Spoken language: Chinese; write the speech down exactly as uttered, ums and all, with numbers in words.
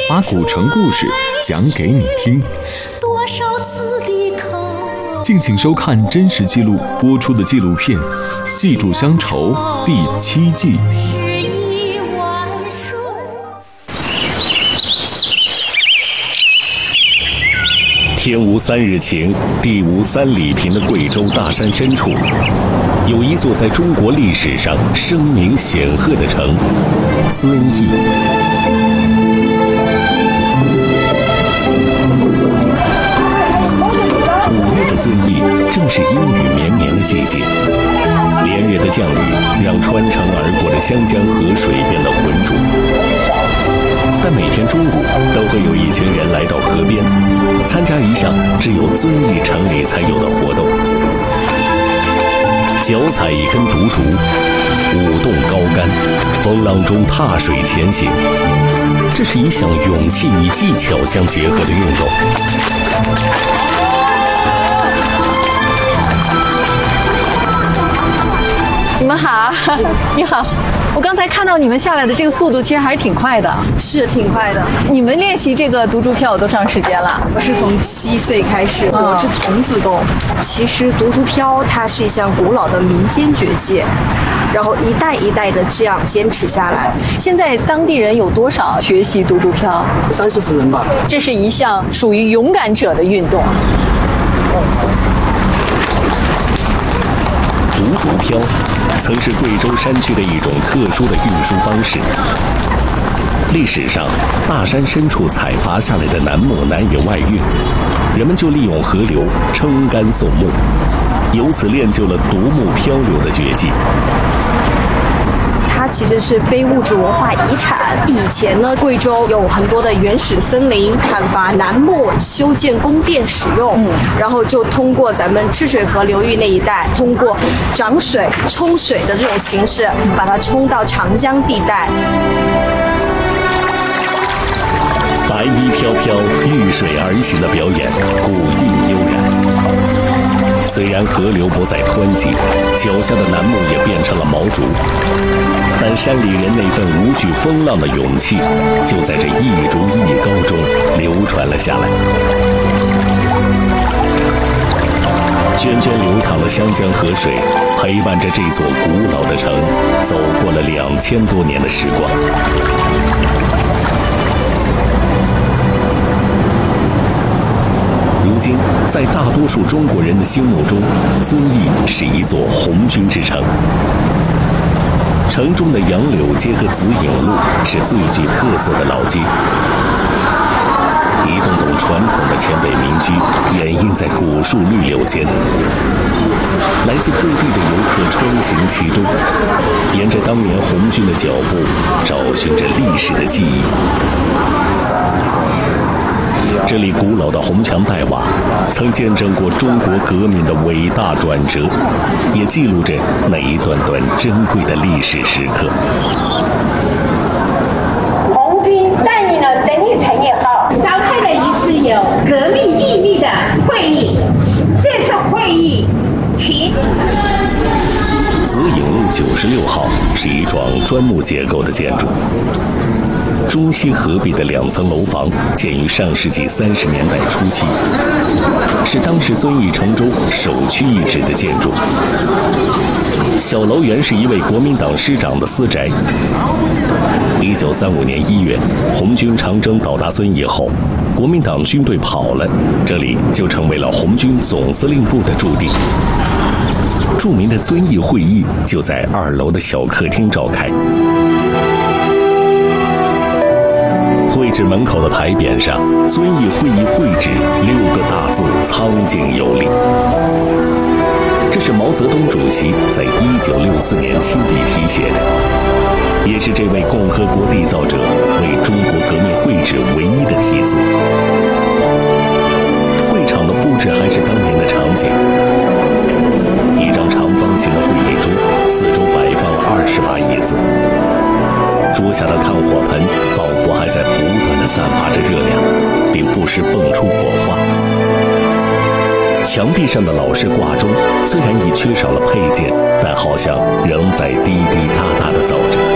把古城故事讲给你听。 多少次的口， 敬请收看真实记录播出的纪录片《记住乡愁》第七季。 是一碗水。 天无三日晴，地无三里平的贵州大山深处，有一座在中国历史上声名显赫的城——遵义。五月的遵义正是阴雨绵绵的季节，连日的降雨让穿城而过的湘江河水变得浑浊。但每天中午都会有一群人来到河边，参加一项只有遵义城里才有的活动。脚踩一根独竹，舞动高杆，风浪中踏水前行，这是一项勇气与技巧相结合的运动。 你们好，你好。我刚才看到你们下来的这个速度，其实还是挺快的。 是挺快的。 你们练习这个独竹漂有多长时间了？ 我是从七岁开始，嗯、我是童子功。其实独竹漂它是一项古老的民间绝技，然后一代一代的这样坚持下来。 现在当地人有多少学习独竹漂？ 三四十人吧。 这是一项属于勇敢者的运动。 独竹漂曾是贵州山区的一种特殊的运输方式。历史上，大山深处采伐下来的楠木难以外运，人们就利用河流撑杆送木，由此练就了独木漂流的绝技。 它其实是非物质文化遗产。以前呢，贵州有很多的原始森林，砍伐楠木，修建宫殿使用。嗯，然后就通过咱们赤水河流域那一带，通过涨水、冲水的这种形式，把它冲到长江地带。 白衣飘飘、遇水而行的表演，古韵悠然。虽然河流不再湍急，脚下的楠木也变成了毛竹，但山里人那份无惧风浪的勇气，就在这一竹一高中流传了下来。涓涓流淌的湘江河水，陪伴着这座古老的城，走过了两千多年的时光。如今，在大多数中国人的心目中，遵义是一座红军之城。城中的杨柳街和紫影路是最具特色的老街，一栋栋传统的黔北民居掩映在古树绿柳间。来自各地的游客穿行其中，沿着当年红军的脚步，找寻着历史的记忆。这里古老的红墙黛瓦，曾见证过中国革命的伟大转折，也记录着那一段段珍贵的历史时刻。 红军占领了遵义城以后，召开的一次有革命意义的会议，这次会议提紫影路九十六号是一幢砖木结构的建筑。中西合璧的两层楼房建于上世纪三十年代初期，是当时遵义城中首屈一指的建筑。小楼园是一位国民党师长的私宅。一九三五年一月，红军长征到达遵义后，国民党军队跑了，这里就成为了红军总司令部的驻地。著名的遵义会议就在二楼的小客厅召开。会址门口的牌匾上，遵义会议会址六个大字苍劲有力。这是毛泽东主席在一九六四年亲笔题写的，也是这位共和国缔造者为中国革命会址唯一的题字。会场的布置还是当年的场景，一张长方形的会议桌，四周摆放了二十把椅子。桌下的炭火盆仿佛还在不断地散发着热量，并不时蹦出火花。墙壁上的老式挂钟虽然已缺少了配件，但好像仍在滴滴答答地走着。